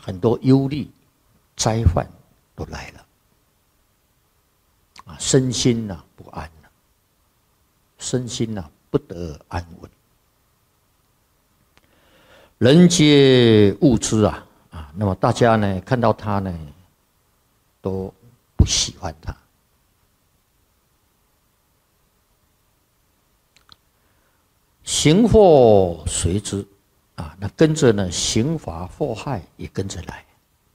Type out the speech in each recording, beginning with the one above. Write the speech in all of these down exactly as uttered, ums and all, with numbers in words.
很多忧虑、灾患都来了，啊，身心呐、啊、不安了，身心呐、啊、不得安稳。人皆恶之啊啊，那么大家呢看到他呢，都不喜欢他。刑祸随之啊，那跟着呢，刑罚祸害也跟着来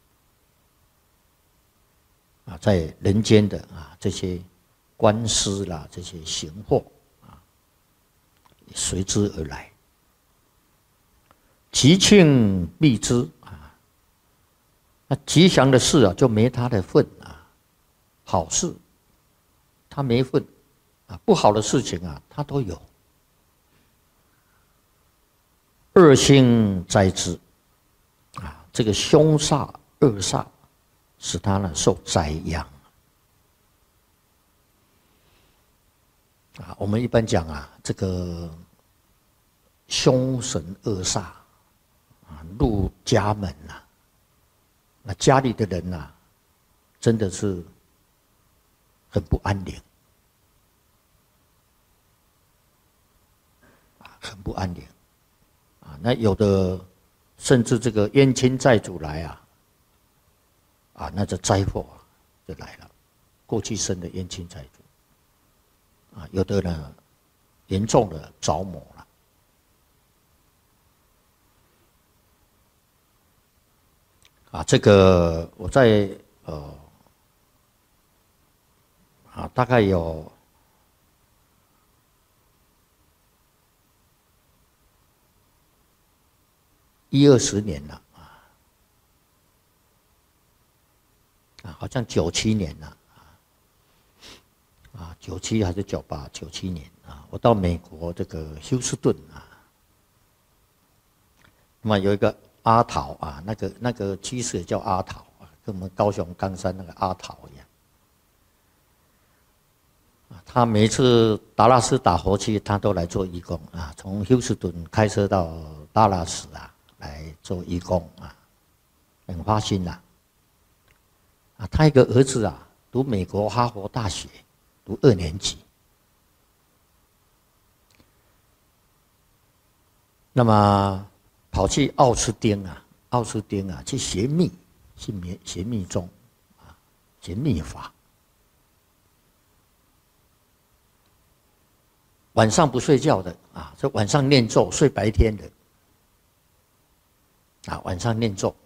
啊，在人间的啊这些官司啦，这些刑祸啊，随之而来。吉庆避之啊，那吉祥的事啊就没他的份啊，好事他没份啊，不好的事情啊他都有。恶星灾之啊，这个凶煞恶煞使他呢受灾殃啊。我们一般讲啊，这个凶神恶煞啊入家门呐、啊，那家里的人呐、啊，真的是很不安宁啊，很不安宁。啊，那有的甚至这个冤亲债主来啊，啊，那这灾祸啊就来了，过去生的冤亲债主，啊，有的呢严重的着魔了，啊，这个我在呃啊大概有。一二十年了啊，啊，好像九七年了啊，啊，九七还是九八？九七年啊，我到美国这个休斯顿啊，那么有一个阿桃啊，那个那个居士也叫阿桃啊，跟我们高雄冈山那个阿桃一样。啊，他每次达拉斯打火机，他都来做义工啊，从休斯顿开车到达拉斯啊。来做义工啊，很花心呐、啊。啊，他一个儿子啊，读美国哈佛大学，读二年级。那么跑去奥斯汀啊，奥斯汀啊去学密，去学密宗啊，学密法。晚上不睡觉的啊，这晚上念咒，睡白天的。啊，晚上念咒，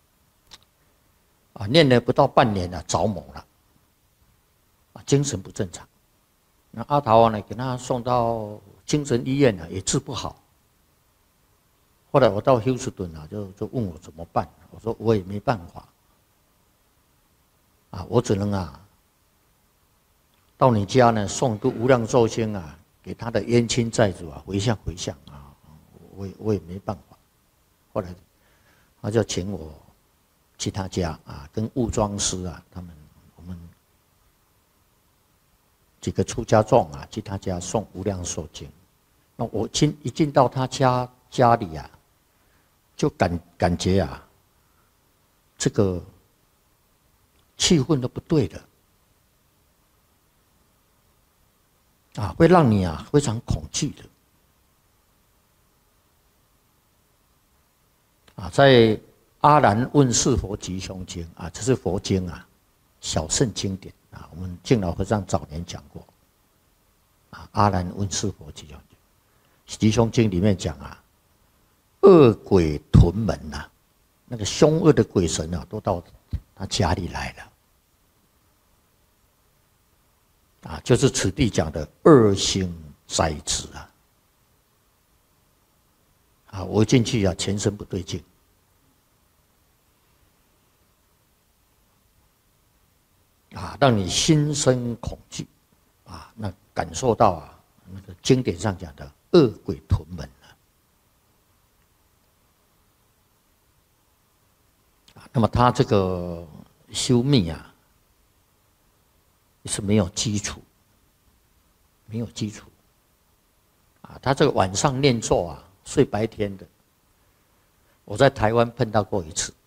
啊，念了不到半年了，着魔了，啊，精神不正常。那阿桃呢，给他送到精神医院了，也治不好。后来我到休斯顿啊，就就问我怎么办，我说我也没办法，啊，我只能啊，到你家呢送个无量寿经啊，给他的冤亲债主啊回向回向啊，我也我也没办法。后来。他就请我去他家啊，跟悟庄师啊，他们我们几个出家众啊，去他家送无量寿经。那我进一进到他家家里啊，就感感觉啊，这个气氛都不对的啊，会让你啊非常恐惧的。啊，在《阿难问世佛吉凶经》啊，这是佛经啊，小乘经典啊，我们净老和尚早年讲过。啊，《阿难问世佛吉凶经》，吉凶经里面讲啊，恶鬼屯门呐、啊，那个凶恶的鬼神啊，都到他家里来了。啊，就是此地讲的恶星灾之啊。啊，我进去啊，全身不对劲，啊，让你心生恐惧，啊，那感受到啊，那个经典上讲的恶鬼屯门啊，那么他这个修密啊，是没有基础，没有基础，啊，他这个晚上念咒啊。睡白天的，我在台湾碰到过一次